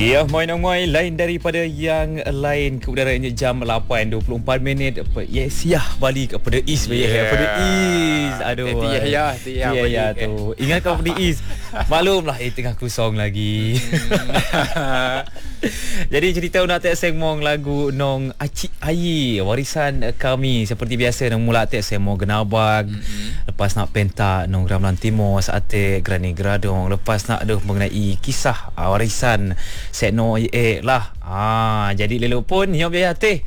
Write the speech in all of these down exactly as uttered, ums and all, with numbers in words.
Ya, Moin-Moin lain daripada yang lain. Keudaranya jam lapan dua puluh empat minit. Yes, ya, balik kepada East. Yeah. Ya, kepada East. Aduh. Ya, ya, ya, ya, ya tu. Ingat kau kepada East. Maklumlah, eh tengah kosong lagi. Hmm. Jadi cerita nak tak semong lagu nong Acik Ayi, warisan kami. Seperti biasa nong mula tak semong Genabag. Mm-hmm. Lepas nak pentak nong Ramlan Timur Sate Grani Gradong. Lepas nak ada mengenai kisah uh, warisan Sekno eh lah. Ah, jadi lelok pun nyob ya teh.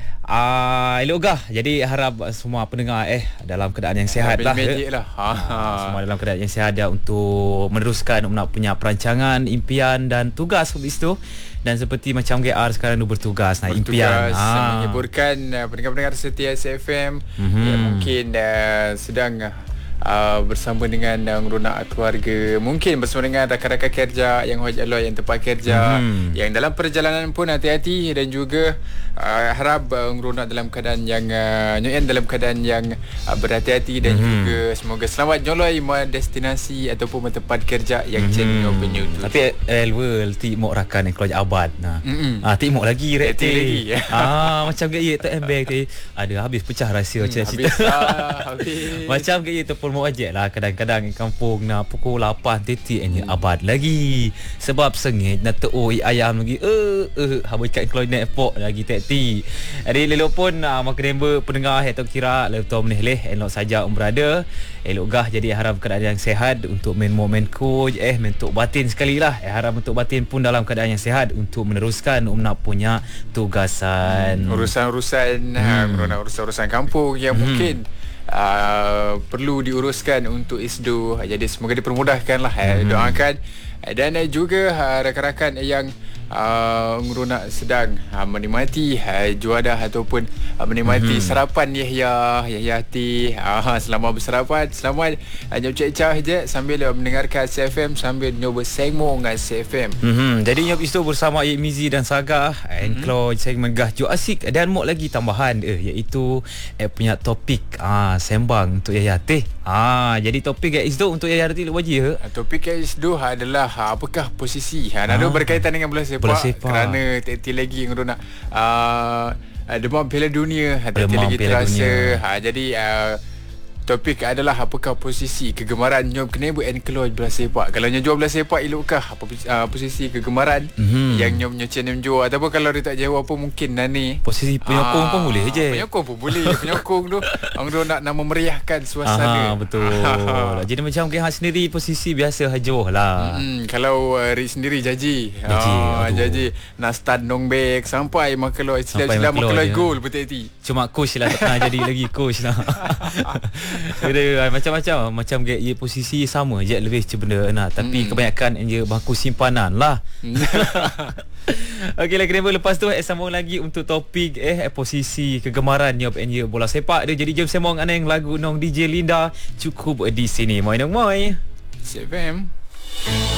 Ah, elok gah. Jadi harap semua pendengar eh dalam keadaan yang sihat lah. lah. Ha. Ah, semua dalam keadaan yang sihat dah untuk meneruskan nak punya perancangan, impian dan tugas habis tu. Dan seperti macam G R sekarang tu bertugas nak impian. Ah. Menghiburkan uh, pendengar-pendengar setia S F M mm-hmm. yang mungkin uh, sedang Uh, bersama dengan uh, ngerunak keluarga, mungkin bersama dengan rakan-rakan kerja yang hoj Allah yang tempat kerja, hmm. yang dalam perjalanan pun hati-hati dan juga uh, harap uh, ngerunak dalam keadaan yang uh, nyoyan dalam keadaan yang uh, berhati-hati dan hmm. juga semoga selamat nyoloi ma destinasi ataupun ma tempat kerja yang hmm. cenyo penyu tu. Tapi elwel ti mok rakan yang keluar abad nah. Mm-mm. Ah ti mok lagi rek ti. Ah macam gaya tak embek ti. Ada habis pecah rahsia hmm, cerita. Habis, ah, habis. Macam gaya tu mau aje lah kadang-kadang di kampung nak pukul lapan titik ini hmm. abad lagi sebab sengit nak teoi ayam lagi eh eh habis kat keluar airport lagi teti. Jadi lelok pun uh, mak member pendengar atau kira lepas meneh leh elok saja um berada elok gah. Jadi harap keadaan yang sihat untuk main moment coach eh mentuk batin sekali lah eh, harap mentuk batin pun dalam keadaan yang sihat untuk meneruskan um nak punya tugasan hmm. urusan-urusan hmm. ha, urusan-urusan kampung yang hmm. mungkin Uh, perlu diuruskan untuk ISDO. Jadi semoga dipermudahkan lah. hmm. Doakan. Dan juga uh, rakan-rakan yang uh, ngerunak sedang uh, menikmati uh, juadah ataupun uh, menikmati mm-hmm. sarapan Yahya Yahya Hati. uh, Selamat bersarapan. Selamat uh, nyob cek-cah je sambil uh, mendengarkan S F M, sambil nyob sengmong dengan S F M. mm-hmm. Jadi nyob itu bersama Yik Mizi dan Saga and Klo mm-hmm. segmen Gah Jo Asik. Dan mok lagi tambahan eh, iaitu eh, punya topik uh, sembang untuk Yahya Hati. Ah, jadi topik kat ISDO untuk Yahya Hati wajib ke? Topik kat ISDO adalah ha, apakah posisi ha, ada ah. berkaitan dengan bola sepak, bola sepak. Kerana teti lagi yang nak uh, demam Piala Dunia teti lagi terasa ha, jadi uh, topik adalah apakah posisi kegemaran nyob kena buat enklo bola sepak. Kalau nyob bola sepak elokkah apa uh, posisi kegemaran mm-hmm. yang nyob nyochen nyob ataupun kalau dia tak jawab apa mungkin nani posisi penyokong ah, pun boleh je. Penyokong pun boleh. Penyokong tu orang tu nak nak memeriahkan suasana. Ah, betul. Jadi macam Rehan sendiri posisi biasa hajoh lah. Hmm, kalau uh, Rik sendiri jaji. Jaji. Ah, jaji nak start nong back sampai makalo istilah-istilah makalo gol betul-betul. Cuma coach lah tak pernah jadi lagi coach lah. Dia macam-macam macam get ye posisi sama je lebih macam benda nah tapi hmm. kebanyakan je baku simpanan lah. Okey lah kena lepas tu eh, sambung lagi untuk topik eh posisi kegemaran nyob and bola sepak dia. Jadi jom sembang aneng lagu nong D J Linda cukup di sini. Moi nong moi. S F M.